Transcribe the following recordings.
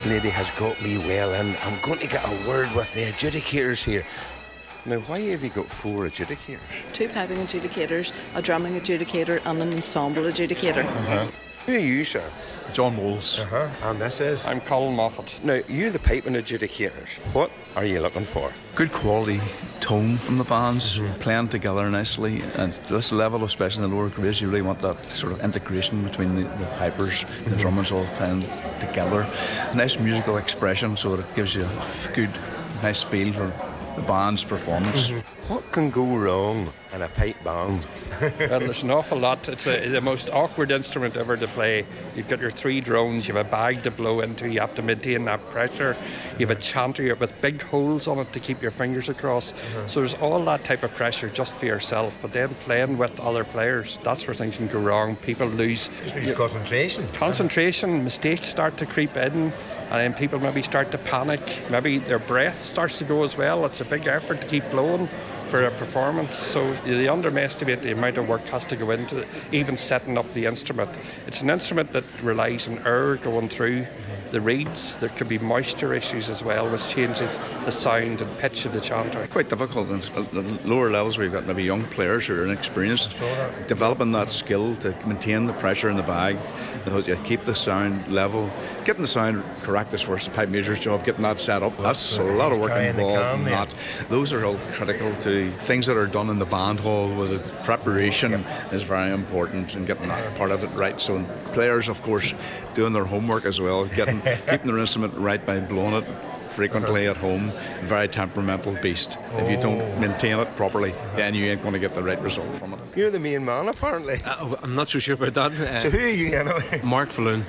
lady has got me well in. I'm going to get a word with the adjudicators here. Now, why have you got 4 adjudicators? 2 piping adjudicators, a drumming adjudicator and an ensemble adjudicator. Who are you, sir? John Moles. And this is? I'm Colin Moffat. Now, you're the piping adjudicators. What are you looking for? Good quality tone from the bands, playing together nicely. And this level, especially in the lower grades, you really want that sort of integration between the pipers, the drummers all playing together. Nice musical expression, so that it gives you a good, nice feel for the band's performance. What can go wrong in a pipe band? Well, there's an awful lot. It's the most awkward instrument ever to play. You've got your 3 drones, you have a bag to blow into, you have to maintain that pressure. You have a chanter with big holes on it to keep your fingers across. So there's all that type of pressure just for yourself. But then playing with other players, that's where things can go wrong. People lose concentration. Concentration, mistakes start to creep in. And then people maybe start to panic. Maybe their breath starts to go as well. It's a big effort to keep blowing for a performance. So they underestimate the amount of work has to go into even setting up the instrument. It's an instrument that relies on air going through the reeds. There could be moisture issues as well, which changes the sound and pitch of the chanter. Quite difficult at the lower levels where you've got maybe young players who are inexperienced. Developing that skill to maintain the pressure in the bag, to keep the sound level, getting the sound correct is first the pipe major's job, getting that set up. That's a lot of work involved in that. Those are all critical to things that are done in the band hall, where the preparation is very important and getting that part of it right. So players, of course, doing their homework as well, keeping their instrument right by blowing it frequently at home. Very temperamental beast. If you don't maintain it properly, then you ain't going to get the right result from it. You're the main man, apparently. I'm not so sure about that. So who are you anyway? Mark Falloon.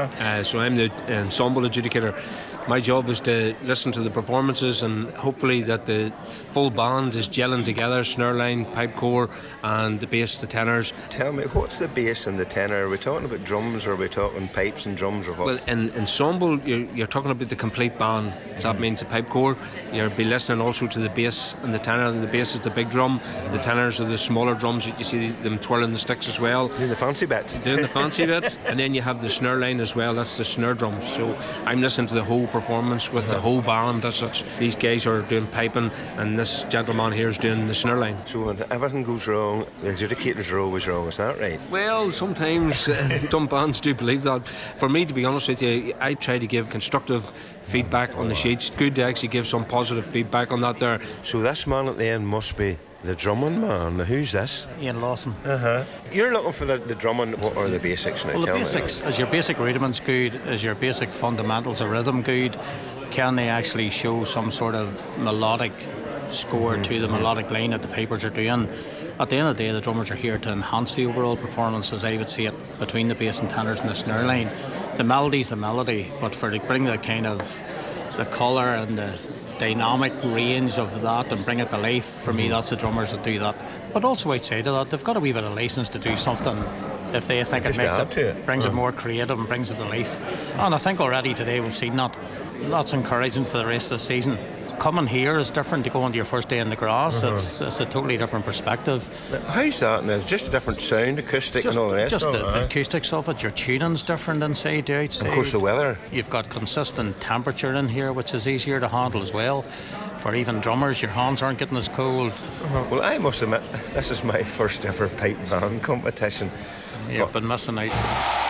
So I'm the ensemble adjudicator. My job is to listen to the performances and hopefully that the full band is gelling together, snare line, pipe corps and the bass, the tenors. Tell me, what's the bass and the tenor? Are we talking about drums or are we talking pipes and drums or what? Well, in ensemble, you're talking about the complete band. So that means the pipe corps. You'll be listening also to the bass and the tenor. The bass is the big drum. The tenors are the smaller drums that you see them twirling the sticks as well. Doing the fancy bits. Doing the fancy bits. And then you have the snare line as well. That's the snare drums. So I'm listening to the whole performance with the whole band as such. These guys are doing piping and this gentleman here is doing the snare line. So when everything goes wrong, the adjudicators are always wrong, is that right? Well, sometimes some bands do believe that. For me, to be honest with you, I try to give constructive feedback on the sheets. Good to actually give some positive feedback on that there. So this man at the end must be the drumming man. Who's this? Ian Lawson. You're looking for the drumming. What are the basics now? Well, the Tell me. basics, is your basic rudiments good? Is your basic fundamentals of rhythm good? Can they actually show some sort of melodic score to the melodic line that the pipers are doing? At the end of the day, the drummers are here to enhance the overall performance, as I would see it, between the bass and tenors and the snare line. The melody's the melody, but for to bring the kind of the colour and the dynamic range of that and bring it to life, for me, that's the drummers that do that. But also outside of that, they've got a wee bit of licence to do something if they think it makes it, brings it more creative and brings it to life. And I think already today we've seen that. That's encouraging for the rest of the season. Coming here is different to going to your first day in the grass. It's a totally different perspective. How's that? Now, just a different sound, acoustic and all the rest just of it. The acoustics of it. Your tuning's different inside to outside. Of course, the weather. You've got consistent temperature in here, which is easier to handle as well. For even drummers, your hands aren't getting as cold. Well, I must admit, this is my first ever pipe band competition. You've been missing out.